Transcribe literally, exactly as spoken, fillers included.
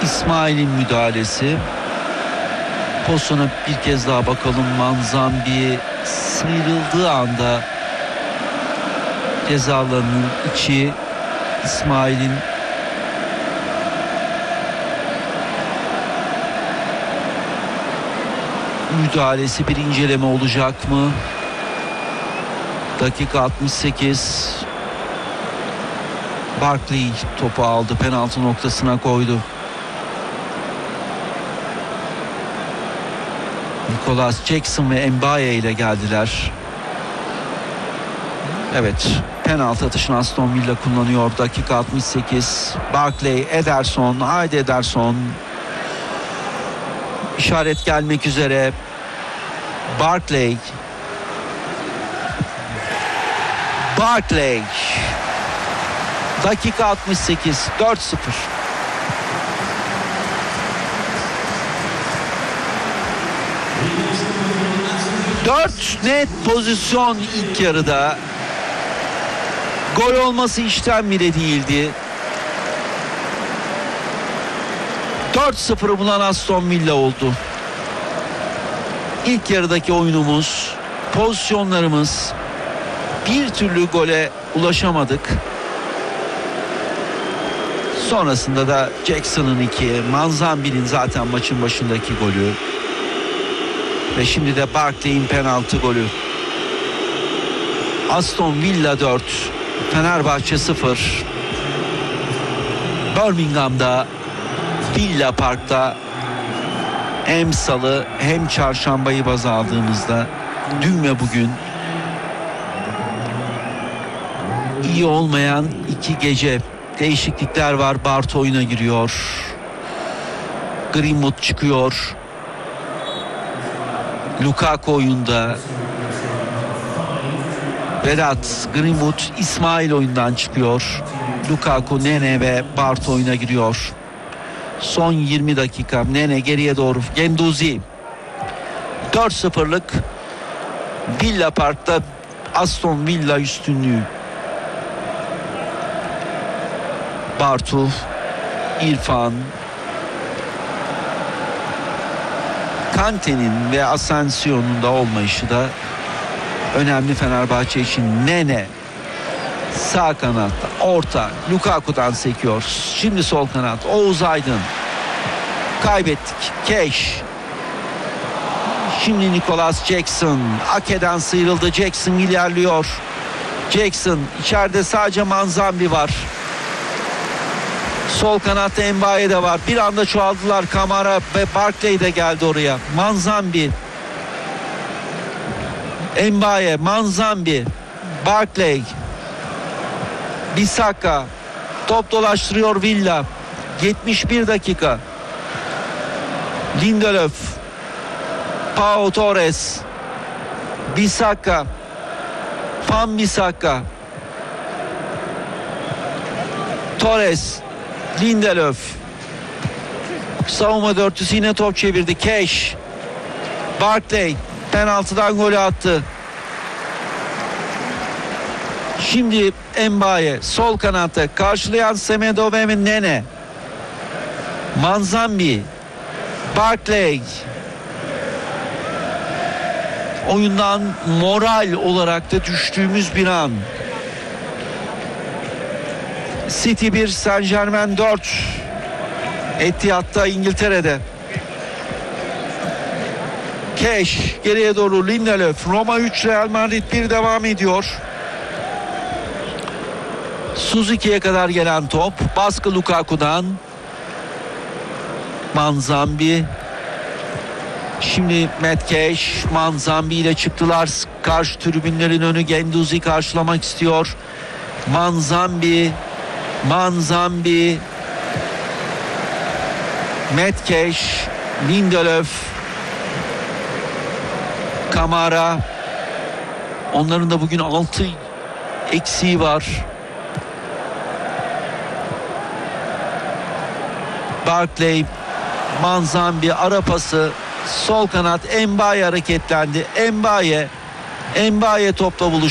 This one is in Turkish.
İsmail'in müdahalesi. Pozisyona bir kez daha bakalım. Manzambi sıyrıldığı anda ceza alanının içi, İsmail'in müdahalesi, bir inceleme olacak mı? Dakika altmış sekiz. Barkley topu aldı, penaltı noktasına koydu. Nicholas Jackson ve Mbaye ile geldiler. Evet, penaltı atışını Aston Villa kullanıyor. Dakika altmış sekiz. Barkley, Ederson, haydi Ederson. İşaret gelmek üzere. Barkley. Barkley. Dakika altmış sekiz. dört sıfır. Dört net pozisyon ilk yarıda. Gol olması işten bile değildi. dört sıfırı bulan Aston Villa oldu. İlk yarıdaki oyunumuz, pozisyonlarımız, bir türlü gole ulaşamadık. Sonrasında da Jackson'ın iki, Manzambi'nin zaten maçın başındaki golü. Ve şimdi de Barkley'in penaltı golü. Aston Villa dört, Fenerbahçe sıfır. Birmingham'da, Villa Park'ta hem salı hem çarşambayı baz aldığımızda dün ve bugün iyi olmayan iki gece. Değişiklikler var. Bart oyuna giriyor. Greenwood çıkıyor. Lukaku oyunda. Vedat, Greenwood, İsmail oyundan çıkıyor. Lukaku, Nene ve Bart oyuna giriyor. Son yirmi dakika. Nene geriye doğru. Genduzi. dört sıfırlık Villa Park'ta Aston Villa üstünlüğü. Bartu, İrfan, Kante'nin ve Asensio'nun da olmayışı da önemli Fenerbahçe için. Nene sağ kanatta, orta, Lukaku'dan sekiyor. Şimdi sol kanat, Oğuz Aydın. Kaybettik. Keş. Şimdi Nicholas Jackson. Ake'den sıyrıldı. Jackson ilerliyor. Jackson içeride, sadece Manzambi var. Sol kanatta Mbaye de var. Bir anda çoğaldılar. Kamara ve Barkley de geldi oraya. Manzambi. Mbaye, Manzambi, Barkley, Bissaka. Top dolaştırıyor Villa. yetmiş bir dakika. Lindelöf, Pau Torres, Bissaka, Van Bissaka, Torres, Lindelöf. Savunma dörtlüsü yine top çevirdi. Keş, Barkley penaltıdan golü attı. Şimdi Mbaye sol kanatta, karşılayan Semedo ve Nene. Manzambi, Barkley. Oyundan moral olarak da düştüğümüz bir an. City bir, Saint Germain dört. Etihad'da, İngiltere'de. Keş geriye doğru, Lindelöf. Roma üç, Real Madrid bir devam ediyor. Suzuki'ye kadar gelen top. Baskı Lukaku'dan. Manzambi. Şimdi Matt Cash, Manzambi ile çıktılar. Karşı tribünlerin önü. Genduzi karşılamak istiyor. Manzambi. Manzambi. Matt Cash. Lindelöf. Kamara. Onların da bugün altı eksiği var. Barkley, Manzambi ara pası, sol kanat Mbaye hareketlendi. Mbaye, Mbaye topla buluştu.